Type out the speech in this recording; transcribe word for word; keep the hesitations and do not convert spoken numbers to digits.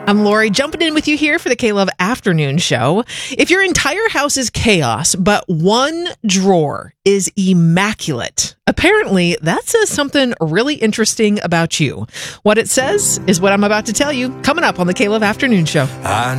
I'm Lori, jumping in with you here for the K-Love Afternoon Show. If your entire house is chaos, but one drawer is immaculate, apparently that says something really interesting about you. What it says is what I'm about to tell you coming up on the K-Love Afternoon Show. I